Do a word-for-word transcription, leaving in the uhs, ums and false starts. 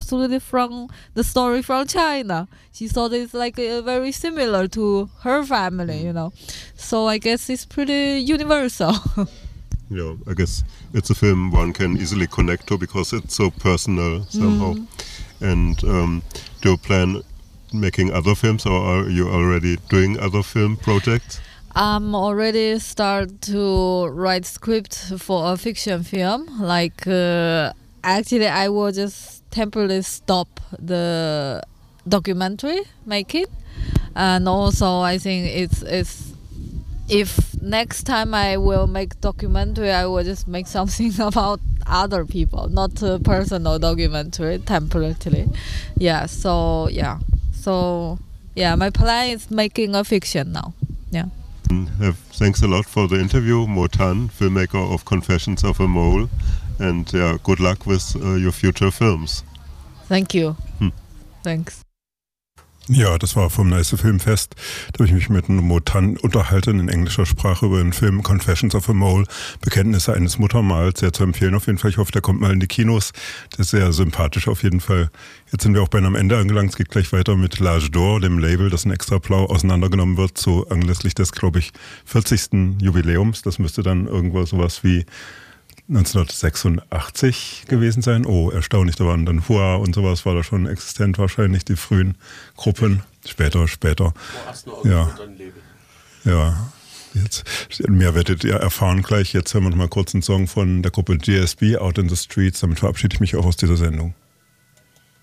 absolutely from the story from China. She thought it's like uh, very similar to her family, you know. So I guess it's pretty universal. Yeah, I guess it's a film one can easily connect to because it's so personal somehow. Mm. And um, do you plan making other films, or are you already doing other film projects? I'm already start to write script for a fiction film. Like uh, actually, I will just temporarily stop the documentary making, and also I think it's it's if next time I will make documentary, I will just make something about other people, not a personal documentary temporarily. Yeah. So yeah. So yeah, my plan is making a fiction now. Yeah. Have, thanks a lot for the interview, Mo Tan, filmmaker of Confessions of a Mole, and yeah, good luck with uh, your future films. Thank you. Hm. Thanks. Ja, das war vom Nice Filmfest. Da habe ich mich mit Mo Tan unterhalten in englischer Sprache über den Film Confessions of a Mole, Bekenntnisse eines Muttermals, sehr zu empfehlen auf jeden Fall. Ich hoffe, der kommt mal in die Kinos. Das ist sehr sympathisch auf jeden Fall. Jetzt sind wir auch bei einem Ende angelangt. Es geht gleich weiter mit L'Age d'Or, dem Label, das in Extraplau auseinandergenommen wird, so anlässlich des, glaube ich, vierzigsten Jubiläums. Das müsste dann irgendwo sowas wie neunzehnhundertsechsundachtzig gewesen sein. Oh, erstaunlich, da waren dann Hua und sowas, war da schon existent wahrscheinlich, die frühen Gruppen. Später, später. Ja. Ja. Jetzt, mehr werdet ihr erfahren gleich. Jetzt hören wir noch mal kurz einen Song von der Gruppe G S B, Out in the Streets. Damit verabschiede ich mich auch aus dieser Sendung.